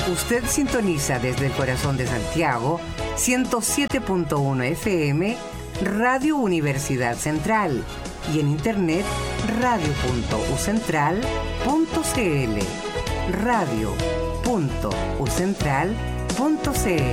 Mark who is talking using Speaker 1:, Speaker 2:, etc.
Speaker 1: Usted sintoniza desde el corazón de Santiago 107.1 FM Radio Universidad Central y en internet radio.ucentral.cl radio.ucentral.cl